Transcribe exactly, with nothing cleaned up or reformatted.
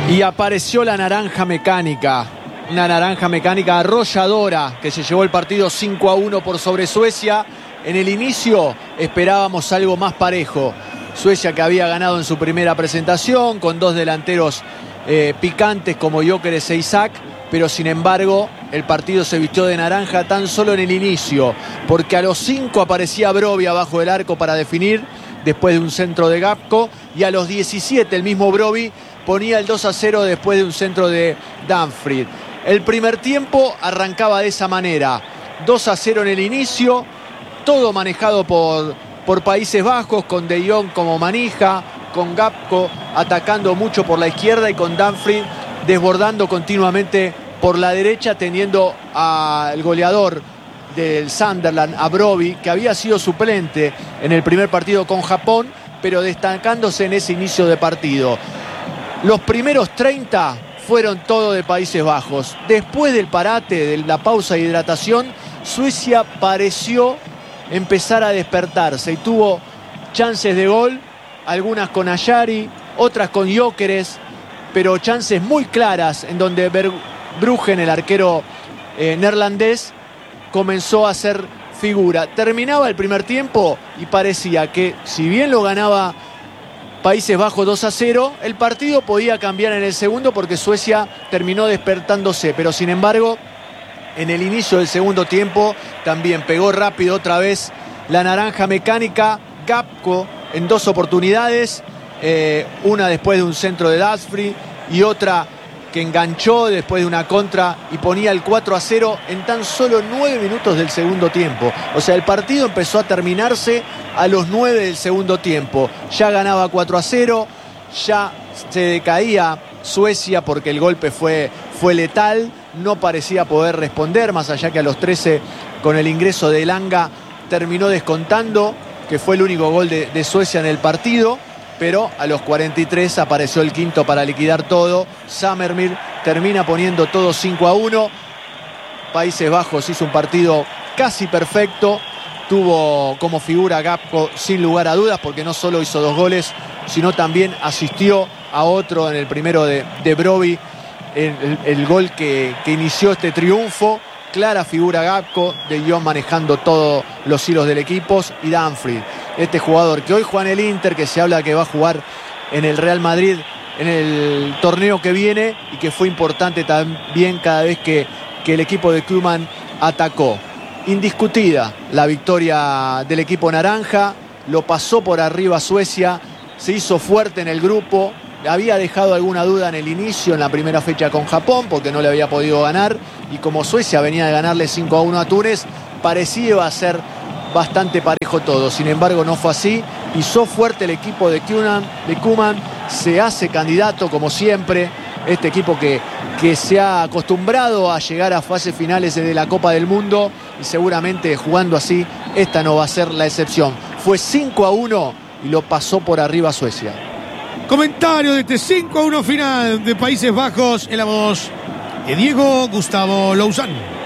Y apareció la naranja mecánica. Una naranja mecánica arrolladora que se llevó el partido cinco a uno por sobre Suecia. En el inicio esperábamos algo más parejo. Suecia, que había ganado en su primera presentación con dos delanteros eh, picantes como Gyökeres e Isaac, pero sin embargo el partido se vistió de naranja tan solo en el inicio, porque a los cinco aparecía Brobbey abajo del arco para definir después de un centro de Gakpo, y a los diecisiete el mismo Brobbey ponía el dos a cero después de un centro de Dumfries. El primer tiempo arrancaba de esa manera, dos a cero en el inicio, todo manejado por, por Países Bajos, con De Jong como manija, con Gakpo atacando mucho por la izquierda y con Dumfries desbordando continuamente por la derecha, teniendo al goleador del Sunderland, a Brobbey, que había sido suplente en el primer partido con Japón, pero destacándose en ese inicio de partido. Los primeros treinta fueron todo de Países Bajos. Después del parate, de la pausa de hidratación, Suecia pareció empezar a despertarse y tuvo chances de gol, algunas con Ayari, otras con Gyökeres, pero chances muy claras en donde Verbruggen, el arquero eh, neerlandés, comenzó a hacer figura. Terminaba el primer tiempo y parecía que, si bien lo ganaba Países Bajos dos a cero, el partido podía cambiar en el segundo porque Suecia terminó despertándose, pero sin embargo en el inicio del segundo tiempo también pegó rápido otra vez la naranja mecánica. Gakpo en dos oportunidades, eh, una después de un centro de Dumfries y otra que enganchó después de una contra y ponía el cuatro a cero en tan solo nueve minutos del segundo tiempo. O sea, el partido empezó a terminarse a los nueve del segundo tiempo. Ya ganaba cuatro a cero, ya se decaía Suecia porque el golpe fue, fue letal, no parecía poder responder, más allá que a los trece, con el ingreso de Elanga, terminó descontando, que fue el único gol de, de Suecia en el partido, pero a los cuarenta y tres apareció el quinto para liquidar todo. Sammermyr termina poniendo todo cinco a uno. Países Bajos hizo un partido casi perfecto, tuvo como figura Gakpo sin lugar a dudas, porque no solo hizo dos goles, sino también asistió a otro en el primero de, de Brobbey, el, el, el gol que, que inició este triunfo. Clara figura Gakpo, De Jong manejando todos los hilos del equipo, y Dumfries, este jugador que hoy juega en el Inter, que se habla que va a jugar en el Real Madrid en el torneo que viene, y que fue importante también cada vez que, que el equipo de Koeman atacó. Indiscutida la victoria del equipo naranja, lo pasó por arriba Suecia, se hizo fuerte en el grupo. Había dejado alguna duda en el inicio, en la primera fecha con Japón, porque no le había podido ganar, y como Suecia venía de ganarle cinco a uno a Túnez, parecía iba a ser bastante parejo todo. Sin embargo, no fue así. Pisó fuerte el equipo de Koeman, de Koeman, se hace candidato como siempre. Este equipo que, que se ha acostumbrado a llegar a fases finales de la Copa del Mundo, y seguramente jugando así, esta no va a ser la excepción. Fue cinco a uno y lo pasó por arriba Suecia. Comentario de este cinco a uno final de Países Bajos en la voz de Diego Gustavo Louzán.